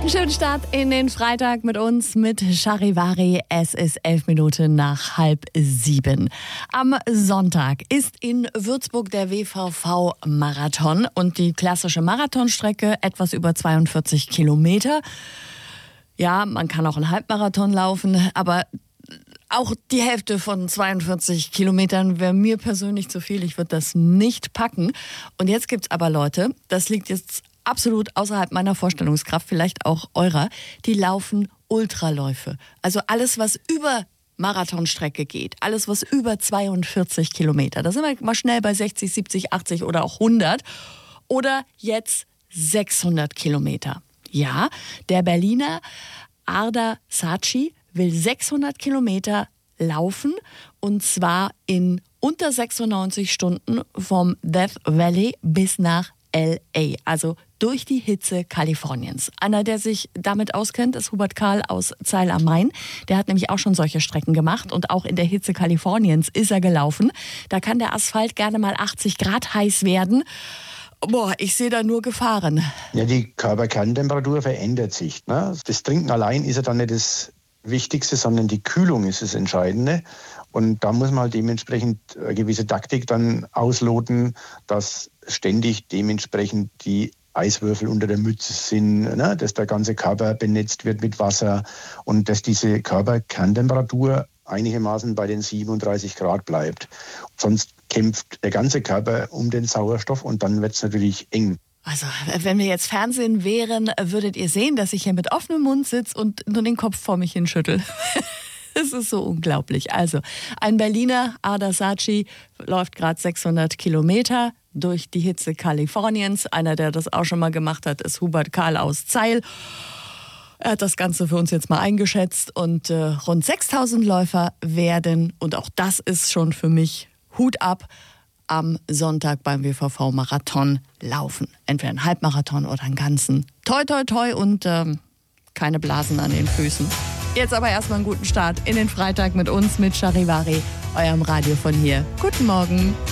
Einen schönen Start in den Freitag mit uns, mit Charivari. Es ist 11 Minuten nach 6:30. Am Sonntag ist in Würzburg der WVV-Marathon und die klassische Marathonstrecke etwas über 42 Kilometer. Ja, man kann auch einen Halbmarathon laufen, aber auch die Hälfte von 42 Kilometern wäre mir persönlich zu viel. Ich würde das nicht packen. Und jetzt gibt's aber Leute, das liegt jetzt absolut außerhalb meiner Vorstellungskraft, vielleicht auch eurer, die laufen Ultraläufe. Also alles, was über Marathonstrecke geht, alles, was über 42 Kilometer. Da sind wir mal schnell bei 60, 70, 80 oder auch 100. Oder jetzt 600 Kilometer. Ja, der Berliner Arda Saatchi will 600 Kilometer laufen und zwar in unter 96 Stunden vom Death Valley bis nach LA, also durch die Hitze Kaliforniens. Einer, der sich damit auskennt, ist Hubert Karl aus Zeil am Main. Der hat nämlich auch schon solche Strecken gemacht und auch in der Hitze Kaliforniens ist er gelaufen. Da kann der Asphalt gerne mal 80 Grad heiß werden. Boah, ich sehe da nur Gefahren. Ja, die Körperkerntemperatur verändert sich. Ne? Das Trinken allein ist ja dann nicht das Wichtigste, sondern die Kühlung ist das Entscheidende. Und da muss man halt dementsprechend eine gewisse Taktik dann ausloten, dass ständig dementsprechend die Eiswürfel unter der Mütze sind, ne? Dass der ganze Körper benetzt wird mit Wasser und dass diese Körperkerntemperatur einigermaßen bei den 37 Grad bleibt. Sonst kämpft der ganze Körper um den Sauerstoff und dann wird es natürlich eng. Also, wenn wir jetzt Fernsehen wären, würdet ihr sehen, dass ich hier mit offenem Mund sitze und nur den Kopf vor mich hinschüttel. Es ist so unglaublich. Also, ein Berliner, Arda Saatchi, läuft gerade 600 Kilometer durch die Hitze Kaliforniens. Einer, der das auch schon mal gemacht hat, ist Hubert Karl aus Zeil. Er hat das Ganze für uns jetzt mal eingeschätzt und rund 6000 Läufer werden, und auch das ist schon für mich Hut ab, am Sonntag beim WVV-Marathon laufen. Entweder einen Halbmarathon oder einen ganzen. Toi, toi, toi und keine Blasen an den Füßen. Jetzt aber erstmal einen guten Start in den Freitag mit uns, mit Charivari, eurem Radio von hier. Guten Morgen.